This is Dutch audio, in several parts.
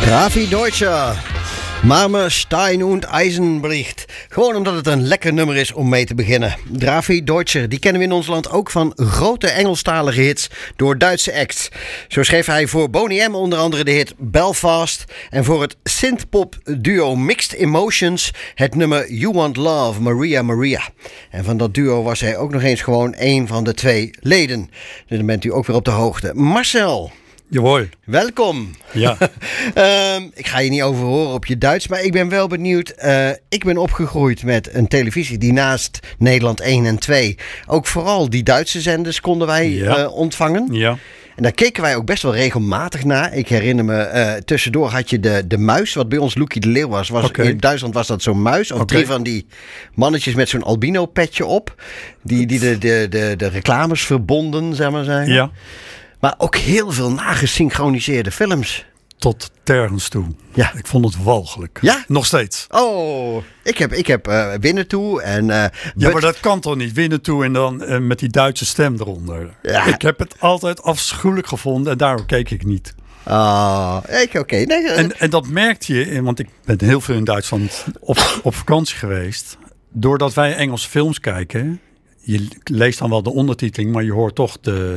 Drafi Deutscher. Mame, Stein und Eisen bricht. Gewoon omdat het een lekker nummer is om mee te beginnen. Drafi Deutscher, die kennen we in ons land ook van grote Engelstalige hits door Duitse acts. Zo schreef hij voor Boney M onder andere de hit Belfast. En voor het synthpop duo Mixed Emotions het nummer You Want Love, Maria Maria. En van dat duo was hij ook nog eens gewoon een van de twee leden. Dus dan bent u ook weer op de hoogte. Marcel. Jawohl. Welkom. Ja. Ik ga je niet over horen op je Duits, maar ik ben wel benieuwd. Ik ben opgegroeid met een televisie die naast Nederland 1 en 2 ook vooral die Duitse zenders konden wij ontvangen. Ja. En daar keken wij ook best wel regelmatig naar. Ik herinner me, tussendoor had je de muis, wat bij ons Loekie de Leeuw was. In Duitsland was dat zo'n muis. Of drie van die mannetjes met zo'n albino petje op. Die de reclames verbonden, zeg maar zeggen. Ja. Maar ook heel veel nagesynchroniseerde films. Tot tergens toe. Ja. Ik vond het walgelijk. Ja? Nog steeds. Oh, ik heb Winnetou en... ja, maar dat kan toch niet? Winnetou en dan met die Duitse stem eronder. Ja. Ik heb het altijd afschuwelijk gevonden en daarom keek ik niet. Oké. Nee, en dat merkte je, want ik ben heel veel in Duitsland op vakantie geweest. Doordat wij Engelse films kijken, je leest dan wel de ondertiteling, maar je hoort toch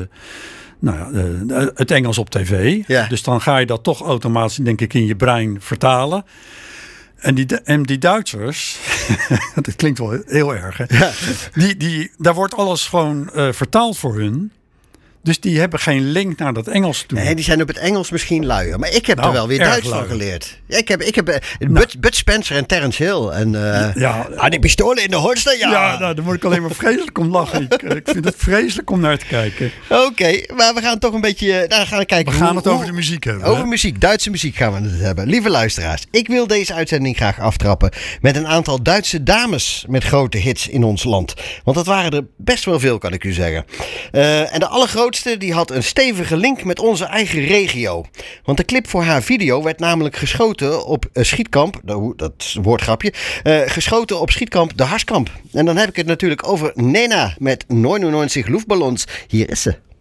het Engels op tv. Ja. Dus dan ga je dat toch automatisch, denk ik, in je brein vertalen. En die Duitsers, dat klinkt wel heel erg, hè? Ja. Daar wordt alles gewoon vertaald voor hun. Dus die hebben geen link naar dat Engels toe. Nee, die zijn op het Engels misschien luier. Maar ik heb er wel weer Duits van geleerd. Ja, ik heb Bud Spencer en Terence Hill. En die pistolen in de holster, ja. Daar word ik alleen maar vreselijk om lachen. Ik vind het vreselijk om naar te kijken. Oké, maar we gaan toch een beetje kijken. We gaan het over de muziek hebben. Over muziek, Duitse muziek gaan we het hebben. Lieve luisteraars, ik wil deze uitzending graag aftrappen met een aantal Duitse dames met grote hits in ons land. Want dat waren er best wel veel, kan ik u zeggen. En de allergrootste die had een stevige link met onze eigen regio. Want de clip voor haar video werd namelijk geschoten op schietkamp, dat is een woordgrapje, geschoten op schietkamp de Harskamp. En dan heb ik het natuurlijk over Nena met 99 Luftballons. Hier is ze.